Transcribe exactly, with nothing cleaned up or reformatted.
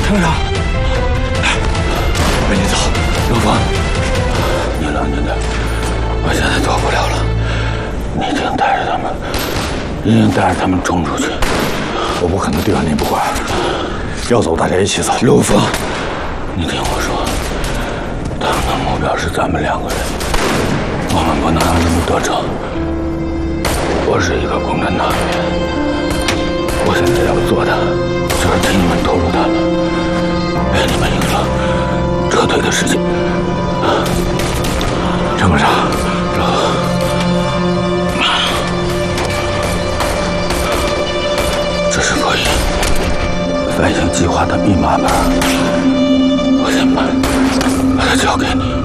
程长，跟你走。 刘峰，你冷静点，我现在走不了了。你已经带着他们，已经带着他们冲出去。 我不可能丢下你不管，要走大家一起走。 刘峰，你听我说，他们的目标是咱们两个人，我们不能让他们得逞。我是一个共产党员，我现在要做的就是替你们投入他们，陪你们赢了撤退的事情。 陈科长， 这是可以反省计划的密码本，我先把把它交给你。